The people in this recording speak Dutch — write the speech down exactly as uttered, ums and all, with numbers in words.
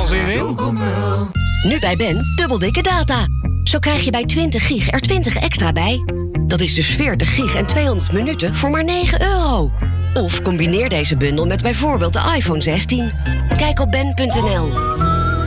al zin in. Nu bij Ben, dubbel dikke data. Zo krijg je bij twintig gig er twintig extra bij. Dat is dus veertig gig en tweehonderd minuten voor maar negen euro. Of combineer deze bundel met bijvoorbeeld de iPhone zestien. Kijk op ben punt n l.